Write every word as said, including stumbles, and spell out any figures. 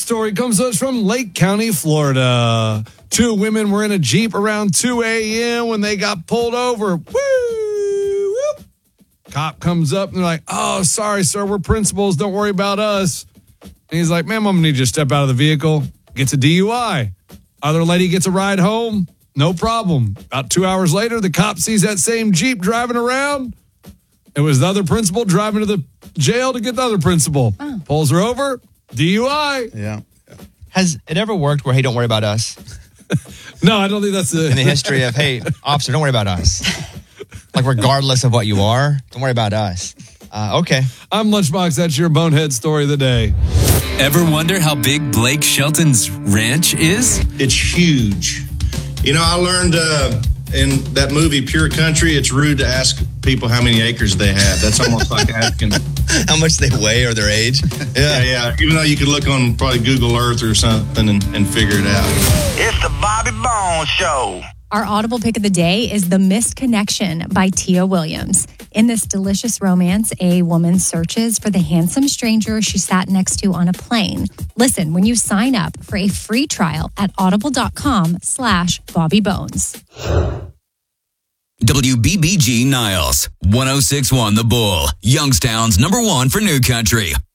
story comes to us from Lake County, Florida. Two women were in a Jeep around two a.m. when they got pulled over. Woo! Whoop. Cop comes up and they're like, oh, sorry, sir, we're principals. Don't worry about us. And he's like, ma'am, I'm going to need you to step out of the vehicle. Gets a D U I. Other lady gets a ride home. No problem. About two hours later, the cop sees that same Jeep driving around. It was the other principal driving to the jail to get the other principal. Oh. Pulls her over. D U I. Yeah. Has it ever worked where, hey, don't worry about us? No, I don't think that's the... In the history of, hey, officer, don't worry about us. Like, regardless of what you are, don't worry about us. Uh, okay. I'm Lunchbox. That's your bonehead story of the day. Ever wonder how big Blake Shelton's ranch is? It's huge. You know, I learned uh, in that movie, Pure Country, it's rude to ask people how many acres they have. That's almost like asking... How much they weigh or their age. Yeah, yeah. Even though you could look on probably Google Earth or something and, and figure it out. It's the Bobby Bones Show. Our audible pick of the day is The Missed Connection by Tia Williams. In this delicious romance, a woman searches for the handsome stranger she sat next to on a plane. Listen when you sign up for a free trial at audible.com slash Bobby Bones. W B B G Niles, one oh six point one The Bull, Youngstown's number one for New Country.